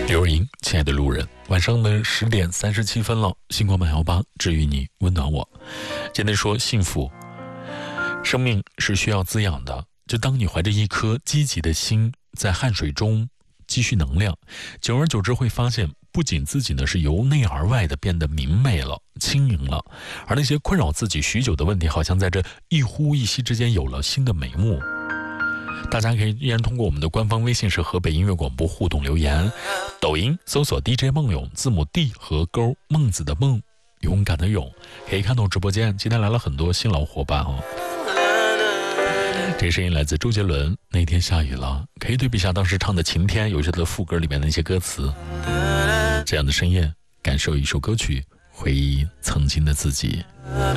刘莹，亲爱的路人，晚上的10点37分了，星光818治愈你，温暖我。今天说幸福，生命是需要滋养的，就当你怀着一颗积极的心，在汗水中积蓄能量，久而久之会发现，不仅自己呢是由内而外的变得明媚了、轻盈了，而那些困扰自己许久的问题，好像在这一呼一吸之间有了新的眉目。大家可以依然通过我们的官方微信是河北音乐广播互动留言，抖音搜索 DJ 梦勇，字母 D 和勾，孟子的孟，勇敢的勇，可以看到直播间今天来了很多新老伙伴哦。这声音来自周杰伦，那天下雨了，可以对比一下当时唱的晴天，有些的副歌里面的一些歌词。这样的深夜，感受一首歌曲，回忆曾经的自己。